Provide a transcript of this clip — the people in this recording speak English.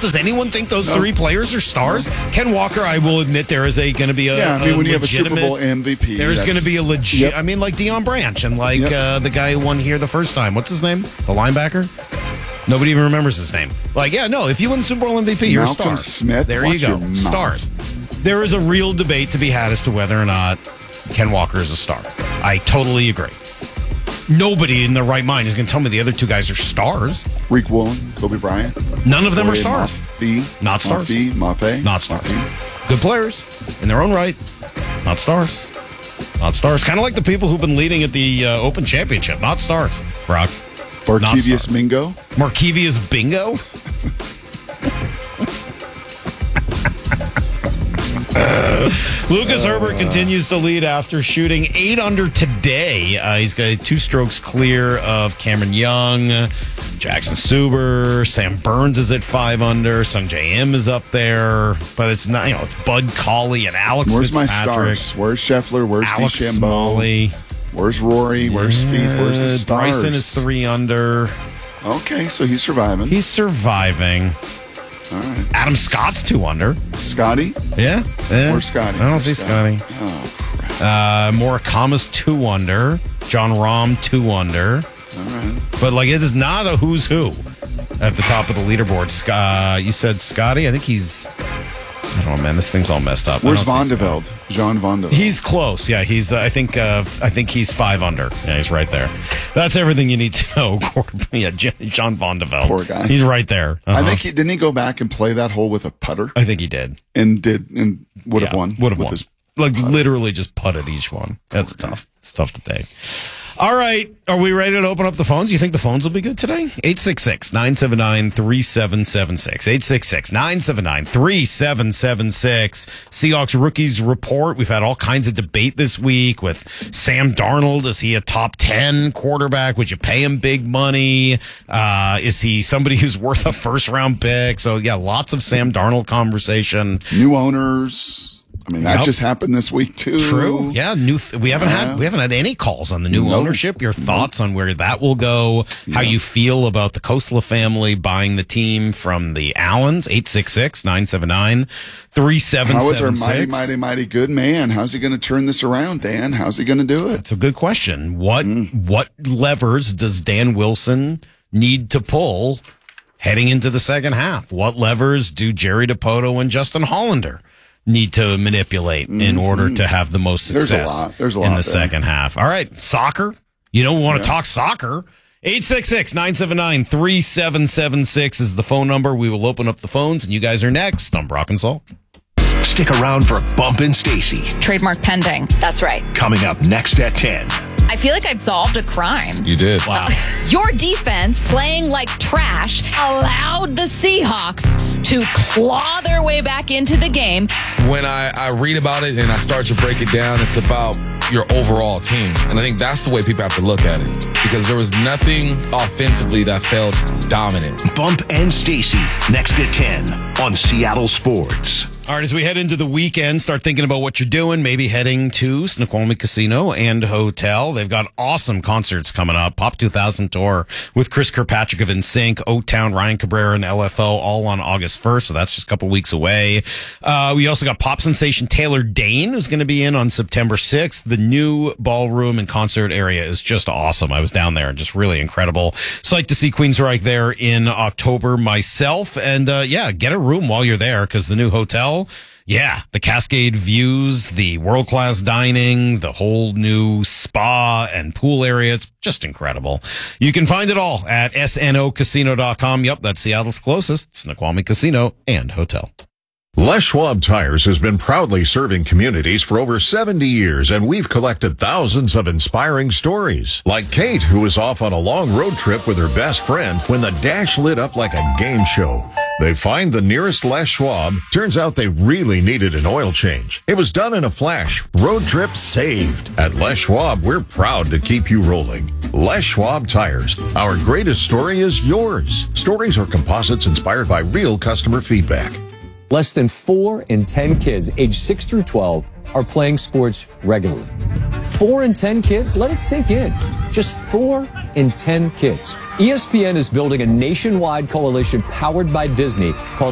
Does anyone think those three players are stars? Ken Walker, I will admit, there is going to be a when you have a Super Bowl MVP, there's going to be a legit. Yep. I mean, like Deion Branch and like the guy who won here the first time. What's his name? The linebacker. Nobody even remembers his name. Like, if you win the Super Bowl MVP, you're a star. Malcolm Smith. There you go. Stars. There is a real debate to be had as to whether or not Ken Walker is a star. I totally agree. Nobody in their right mind is going to tell me the other two guys are stars. Rick Woolen, Kobe Bryant. None of them are stars. Not stars. Mafe. Not stars. Good players in their own right. Not stars. Not stars. Kind of like the people who've been leading at the Open Championship. Not stars. Brock. Markevius Mingo. Markevius Bingo? Lucas Herbert continues to lead after shooting 8 under today. He's got 2 strokes clear of Cameron Young, Jackson Suber, Sam Burns is at 5 under, Sung J M is up there, but it's not. It's Bud Cauley and Alex. Where's Fitzpatrick. My stars? Where's Scheffler? Where's Alex DeChambeau? Smalley. Where's Rory? Where's Spieth? Where's the stars? Bryson is 3 under. Okay, so he's surviving. He's surviving. All right. Adam Scott's 2 under. Scotty? Yes. Where's Scotty? I don't see Scotty. Oh, crap. Morikawa's 2 under. John Rahm 2 under. All right. But it is not a who's who at the top of the leaderboard. You said Scotty? I think he's. I don't know, man. This thing's all messed up. Where's Van de Velde? Jean Van de Velde. He's close. Yeah, he's. I think he's 5 under. Yeah, he's right there. That's everything you need to know. Yeah, Jean Van de Velde. Poor guy. He's right there. I think didn't he go back and play that hole with a putter? I think he did. And would have won. Would have won. Literally just putted each one. That's tough. It's tough to take. All right. Are we ready to open up the phones? You think the phones will be good today? 866-979-3776. 866-979-3776. Seahawks rookies report. We've had all kinds of debate this week with Sam Darnold. Is he a top 10 quarterback? Would you pay him big money? Is he somebody who's worth a first-round pick? So, lots of Sam Darnold conversation. New owners. I mean, that just happened this week too. True. Yeah. We haven't had any calls on the new ownership. Your thoughts on where that will go? How you feel about the Kosla family buying the team from the Allens? 866-979-3776. How is our mighty good man? How's he going to turn this around, Dan? How's he going to do it? That's a good question. What levers does Dan Wilson need to pull heading into the second half? What levers do Jerry DiPoto and Justin Hollander need to manipulate in order to have the most success There's a lot in the second half? All right, soccer. You don't want to talk soccer. 866-979-3776 is the phone number. We will open up the phones, and you guys are next on Brock and Salk. Stick around for Bump and Stacy. Trademark pending. That's right. Coming up next at 10. I feel like I've solved a crime. You did. Wow. Your defense, playing like trash, allowed the Seahawks to claw their way back into the game. When I read about it and I start to break it down, it's about your overall team. And I think that's the way people have to look at it. Because there was nothing offensively that felt dominant. Bump and Stacy, next at 10 on Seattle Sports. All right, as we head into the weekend, start thinking about what you're doing, maybe heading to Snoqualmie Casino and Hotel. They've got awesome concerts coming up. Pop 2000 Tour with Chris Kirkpatrick of NSYNC, O-Town, Ryan Cabrera, and LFO all on August 1st, so that's just a couple weeks away. We also got pop sensation Taylor Dane, who's going to be in on September 6th. The new ballroom and concert area is just awesome. I was down there and just really incredible. Psyched to see Queensryche there in October myself. And get a room while you're there because the new hotel, the Cascade views, the world-class dining, the whole new spa and pool area. It's just incredible. You can find it all at snocasino.com. Yep, that's Seattle's closest Snoqualmie Casino and Hotel. Les Schwab Tires has been proudly serving communities for over 70 years, and we've collected thousands of inspiring stories. Like Kate, who was off on a long road trip with her best friend when the dash lit up like a game show. They find the nearest Les Schwab. Turns out they really needed an oil change. It was done in a flash. Road trip saved. At Les Schwab, we're proud to keep you rolling. Les Schwab Tires. Our greatest story is yours. Stories are composites inspired by real customer feedback. Less than 4 in 10 kids aged 6 through 12 are playing sports regularly. 4 in 10 kids? Let it sink in. Just 4 in 10 kids. ESPN is building a nationwide coalition powered by Disney called